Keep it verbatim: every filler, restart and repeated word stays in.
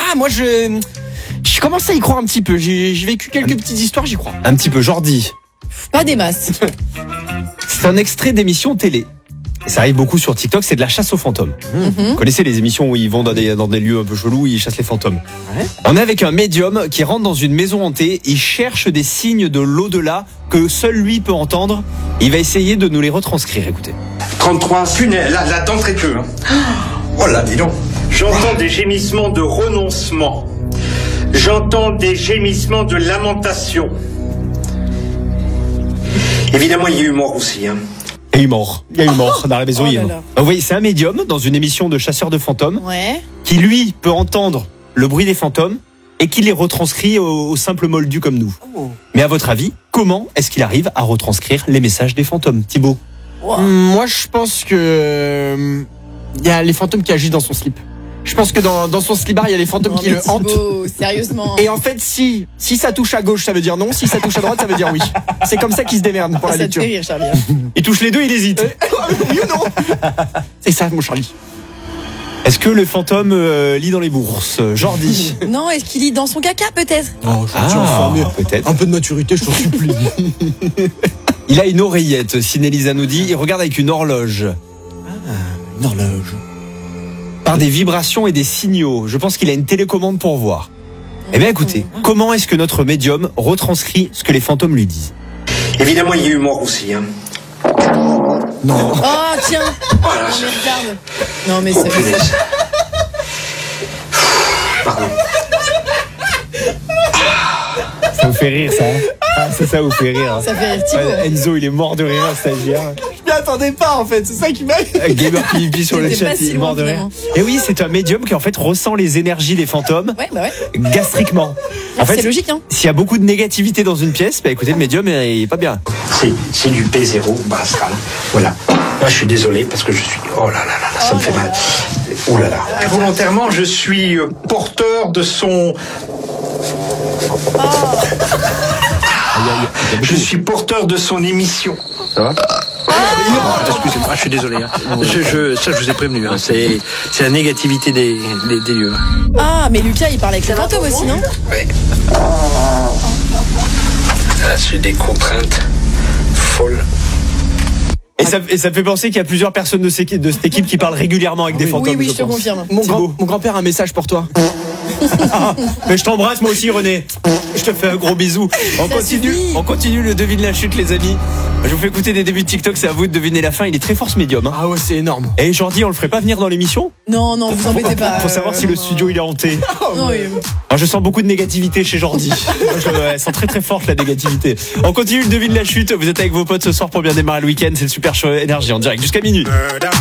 Ah, moi, je, je commence à y croire un petit peu. J'ai, j'ai vécu quelques petites histoires, j'y crois. Un petit peu, Jordi. Pas des masses. C'est un extrait d'émission télé. Ça arrive beaucoup sur TikTok, c'est de la chasse aux fantômes. Mm-hmm. Vous connaissez les émissions où ils vont dans des, dans des lieux un peu chelous, où ils chassent les fantômes. Ouais. On est avec un médium qui rentre dans une maison hantée, il cherche des signes de l'au-delà que seul lui peut entendre. Il va essayer de nous les retranscrire, écoutez. trente-trois, punaise, là, là, d'entrée de jeu. Hein. Oh là, dis donc. J'entends des gémissements de renoncement. J'entends des gémissements de lamentation. Évidemment, il y a eu mort aussi. Hein. Et il est mort. Il y a eu mort dans la maison Oh là hier. là. Vous voyez, c'est un médium dans une émission de chasseurs de fantômes Ouais. qui, lui, peut entendre le bruit des fantômes et qui les retranscrit au, au simple moldu comme nous. Oh. Mais à votre avis, comment est-ce qu'il arrive à retranscrire les messages des fantômes, Thibaut? Wow. Moi, je pense que il y a les fantômes qui agissent dans son slip. Je pense que dans, dans son slibard, il y a les fantômes Non, qui mais le hantent. Thibaut, sérieusement. Et en fait, si si ça touche à gauche, ça veut dire non. Si ça touche à droite, ça veut dire oui. C'est comme ça qu'ils se démerdent pour la Ça te lecture. fait rire, Charlie. Il touche les deux, il hésite. Oui ou non? C'est ça, mon Charlie. Est-ce que le fantôme euh, lit dans les bourses? Jordi. Non, est-ce qu'il lit dans son caca, peut-être? Oh, je Ah, peut-être. Un peu de maturité, je t'en supplie. Il a une oreillette, Sinelisa nous dit. Il regarde avec une horloge. Une horloge. Par des vibrations et des signaux. Je pense qu'il a une télécommande pour voir. Eh bien écoutez, comment est-ce que notre médium retranscrit ce que les fantômes lui disent? Évidemment, il y a eu mort aussi. Hein. Non. Oh, tiens. Voilà, Non, ça- mais regarde. Non, mais Oh, c'est... punaise. Pardon. Ça vous fait rire ça hein? Ah, c'est ça vous fait rire. hein. Ça fait rire Thibaut. Ouais, Enzo il est mort de rire, stagiaire. Je m'y attendais pas, en fait. C'est ça qui m'a. Gamer P V P sur le C'était chat, pas si il est mort de loin, rire. finalement. Et oui, c'est un médium qui en fait ressent les énergies des fantômes Ouais, bah ouais. gastriquement. En C'est fait, logique, hein. s'il y a beaucoup de négativité dans une pièce, bah écoutez, le médium il est pas bien. C'est, c'est du P zéro, Brascal. Voilà. Là, je suis désolé parce que je suis. Oh là là là, là ça me fait mal. Oh là là. Involontairement, je suis euh, porteur de son... Je suis porteur de son émission. Ça va? Excusez-moi, je suis désolé. Hein. Je, je, ça, je vous ai prévenu. Hein. C'est, c'est la négativité des, des, des lieux. Ah, mais Lucas, il parle avec les fantômes aussi, non? Ouais. Là, c'est des contraintes folles. Et ça, et ça me fait penser qu'il y a plusieurs personnes de, ces- de cette équipe qui parlent régulièrement avec des Oui. fantômes. Oui, oui, je te pense. confirme. Mon, Thibaut. grand, mon grand-père a un message pour toi. Mais je t'embrasse moi aussi René. Je te fais un gros bisou. On Ça continue, suffit. on continue le devine la chute les amis. Je vous fais écouter des débuts de TikTok, c'est à vous de deviner la fin. Il est très fort ce médium. Hein. Ah ouais, c'est énorme. Et Jordi, on le ferait pas venir dans l'émission Non, non, vous embêtez pas. pour savoir si le studio il est hanté. Non, oui. Alors, je sens beaucoup de négativité chez Jordi. Je elle sent très très forte la négativité. On continue le devine la chute. Vous êtes avec vos potes ce soir pour bien démarrer le week-end. C'est le Super Show Énergie en direct jusqu'à minuit.